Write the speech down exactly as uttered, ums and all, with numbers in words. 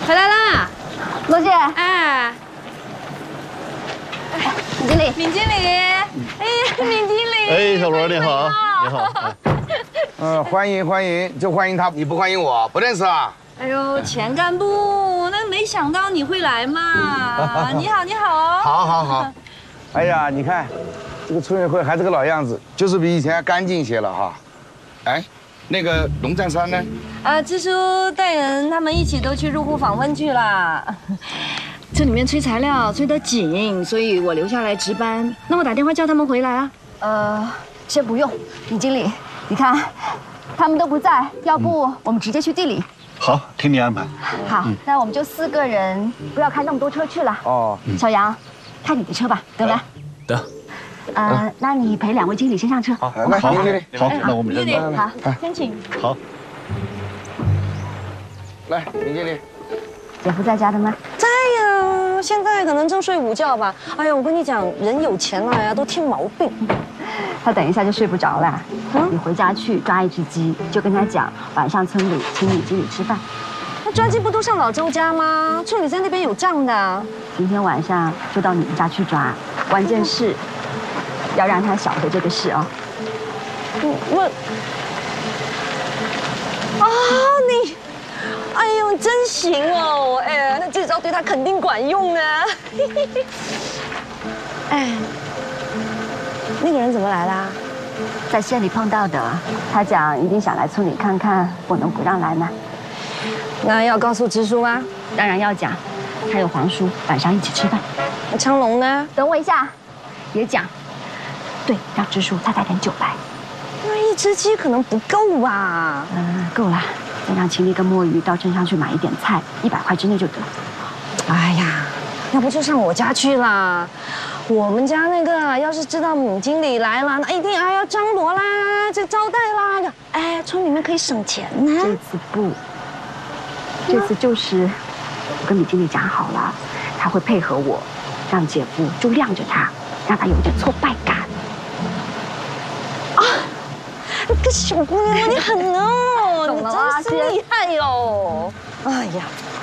回来啦， 罗姐， 哎， 闵经理， 闵经理，哎，闵经理， 哎，小罗你好，你好。 嗯，欢迎欢迎，就欢迎他，你不欢迎我，不认识啊？ 哎呦，前干部，那没想到你会来嘛！你好，你好。 好，好，好。哎呀，你看，这个村委会还是个老样子，就是比以前干净些了哈。哎，那个龙占山呢？ 啊，支书带人他们一起都去入户访问去了。这里面催材料催得紧，所以我留下来值班。那我打电话叫他们回来啊。 呃，先不用，闵经理，你看，他们都不在，要不我们直接去地里。 好，听你安排。 好，那我们就四个人，不要开那么多车去了。 哦， 小杨，开你的车吧，得吧？ 得。 呃，那你陪两位经理先上车。 好，来，闵经理。 好，那我们先走。 好， 先请。 好。 来，闵经理。 姐夫在家的吗？ 在呀，现在可能正睡午觉吧。哎呀，我跟你讲，人有钱了呀，都添毛病。 他等一下就睡不着了。嗯，你回家去抓一只鸡，就跟他讲晚上村里请你经理吃饭。 那抓鸡不都上老周家吗？村里在那边有账的。 今天晚上就到你们家去抓，关键是要让他晓得这个事哦。 我啊，你，哎呦，真行哦！哎，那这招对他肯定管用啊。哎，那个人怎么来啦？ 在县里碰到的，他讲一定想来村里看看，不能不让来吗？ 那要告诉支书吗？ 当然要讲，还有黄叔晚上一起吃饭。 那昌龙呢？ 等我一下，也讲。对，让支书再带点酒来。 那一只鸡可能不够吧？ 嗯，够了。再让秦丽跟墨鱼到镇上去买一点菜，一百块之内就得。 哎呀，要不就上我家去啦。我们家那个要是知道闵经理来了，那一定还要张罗啦，这招待啦，哎，村里面可以省钱呢。 这次不，这次就是我跟闵经理讲好了，他会配合我，让姐夫就晾着他，让他有点挫败感。 啊，那个小姑娘你很哦， 懂了吗？ 你真是厉害哟！哎呀。